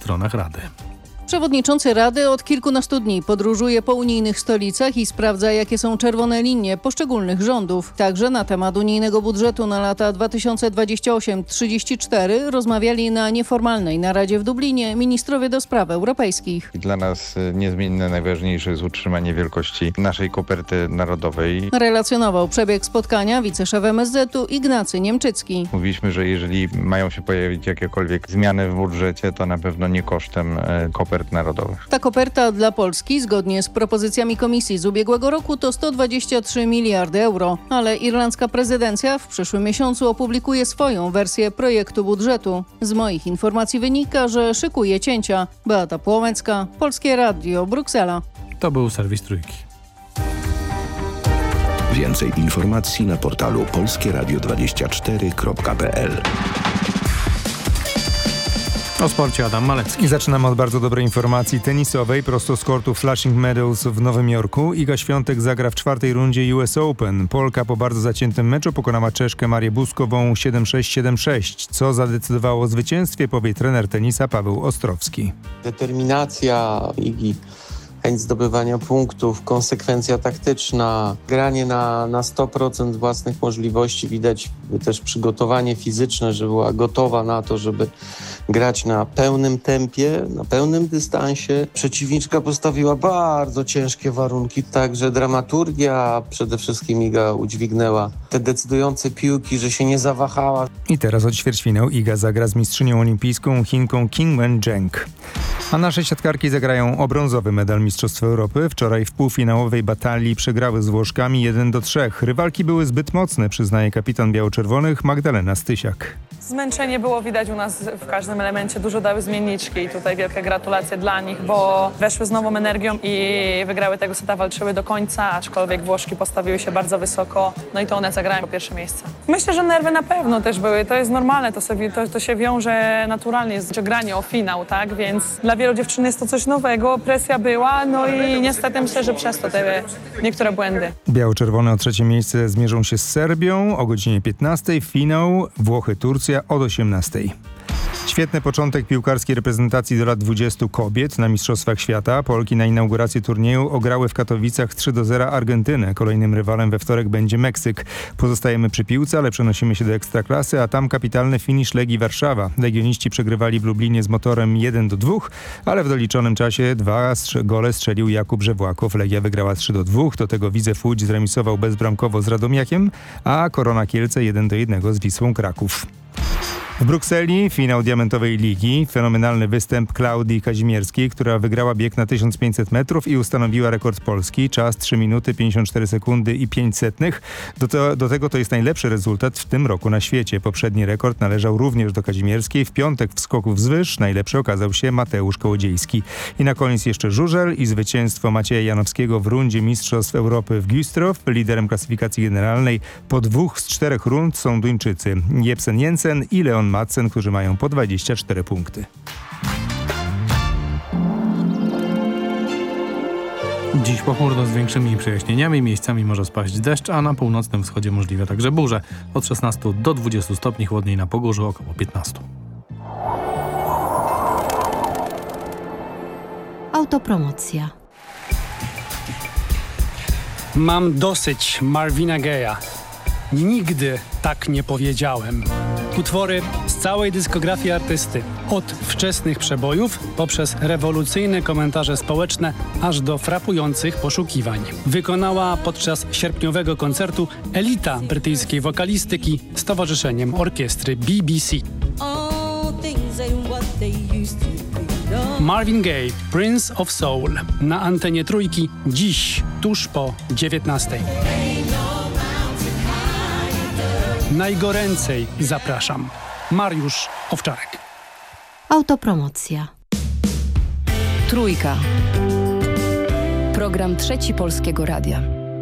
stronach Rady. Przewodniczący Rady od kilkunastu dni podróżuje po unijnych stolicach i sprawdza, jakie są czerwone linie poszczególnych rządów. Także na temat unijnego budżetu na lata 2028-34 rozmawiali na nieformalnej naradzie w Dublinie ministrowie do spraw europejskich. Dla nas niezmienne najważniejsze jest utrzymanie wielkości naszej koperty narodowej. Relacjonował przebieg spotkania wiceszef MSZ-u Ignacy Niemczycki. Mówiliśmy, że jeżeli mają się pojawić jakiekolwiek zmiany w budżecie, to na pewno nie kosztem kopert narodowych. Ta koperta dla Polski, zgodnie z propozycjami komisji z ubiegłego roku, to 123 miliardy euro. Ale irlandzka prezydencja w przyszłym miesiącu opublikuje swoją wersję projektu budżetu. Z moich informacji wynika, że szykuje cięcia. Beata Płomecka, Polskie Radio, Bruksela. To był serwis Trójki. Więcej informacji na portalu polskieradio24.pl. O sporcie Adam Malecki. I zaczynamy od bardzo dobrej informacji tenisowej. Prosto z kortu Flushing Meadows w Nowym Jorku. Iga Świątek zagra w czwartej rundzie US Open. Polka po bardzo zaciętym meczu pokonała Czeszkę Marię Buskową 7-6, 7-6. Co zadecydowało o zwycięstwie, powie trener tenisa Paweł Ostrowski. Determinacja Igi, chęć zdobywania punktów, konsekwencja taktyczna, granie na 100% własnych możliwości. Widać też przygotowanie fizyczne, że była gotowa na to, żeby grać na pełnym tempie, na pełnym dystansie. Przeciwniczka postawiła bardzo ciężkie warunki, także dramaturgia, przede wszystkim Iga udźwignęła te decydujące piłki, że się nie zawahała. I teraz od ćwierćfinału Iga zagra z mistrzynią olimpijską Chinką Qingwen Zheng. A nasze siatkarki zagrają o brązowy medal Mistrzostw Europy. Wczoraj w półfinałowej batalii przegrały z Włoszkami 1-3. Rywalki były zbyt mocne, przyznaje kapitan biało-czerwonych Magdalena Stysiak. Zmęczenie było widać u nas w każdym elemencie, dużo dały zmienniczki i tutaj wielkie gratulacje dla nich, bo weszły z nową energią i wygrały tego seta, walczyły do końca, aczkolwiek Włoszki postawiły się bardzo wysoko, no i to one zagrają po pierwsze miejsce. Myślę, że nerwy na pewno też były, to jest normalne, to się wiąże naturalnie z granie o finał, tak, więc dla wielu dziewczyn jest to coś nowego, presja była, no i niestety myślę, że przez to te niektóre błędy. Biało-czerwone o trzecie miejsce zmierzą się z Serbią o godzinie 15, finał Włochy-Turcja od 18. Świetny początek piłkarskiej reprezentacji do lat 20 kobiet na Mistrzostwach Świata. Polki na inaugurację turnieju ograły w Katowicach 3-0 Argentynę. Kolejnym rywalem we wtorek będzie Meksyk. Pozostajemy przy piłce, ale przenosimy się do Ekstraklasy, a tam kapitalny finisz Legii Warszawa. Legioniści przegrywali w Lublinie z Motorem 1-2, ale w doliczonym czasie 2 gole strzelił Jakub Żewłakow. Legia wygrała 3-2. Do tego Widzew Łódź zremisował bezbramkowo z Radomiakiem, a Korona Kielce 1-1 z Wisłą Kraków. W Brukseli finał Diamentowej Ligi. Fenomenalny występ Klaudii Kazimierskiej, która wygrała bieg na 1500 metrów i ustanowiła rekord Polski. Czas 3 minuty 54 sekundy i 5 setnych. Do tego to jest najlepszy rezultat w tym roku na świecie. Poprzedni rekord należał również do Kazimierskiej. W piątek w skoku wzwyż najlepszy okazał się Mateusz Kołodziejski. I na koniec jeszcze żużel i zwycięstwo Macieja Janowskiego w rundzie Mistrzostw Europy w Güstrow. Liderem klasyfikacji generalnej po 2 z 4 rund są Duńczycy Jepsen Jensen i Leon Madsen, którzy mają po 24 punkty. Dziś pochmurno z większymi przejaśnieniami, miejscami może spaść deszcz, a na północnym wschodzie możliwe także burze. Od 16 do 20 stopni, chłodniej na Pogórzu około 15. Autopromocja. Mam dosyć Marvina Gaye'a. Nigdy tak nie powiedziałem. Utwory z całej dyskografii artysty. Od wczesnych przebojów, poprzez rewolucyjne komentarze społeczne, aż do frapujących poszukiwań. Wykonała podczas sierpniowego koncertu elita brytyjskiej wokalistyki z towarzyszeniem orkiestry BBC. Marvin Gaye, Prince of Soul. Na antenie Trójki dziś, tuż po 19:00. Najgoręcej zapraszam. Mariusz Owczarek. Autopromocja. Trójka. Program Trzeci Polskiego Radia.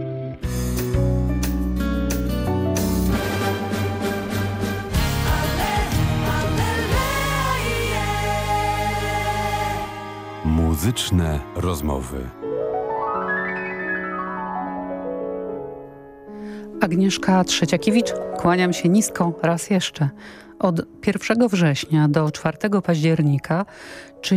Muzyczne rozmowy. Agnieszka Trzeciakiewicz, kłaniam się nisko raz jeszcze. Od 1 września do 4 października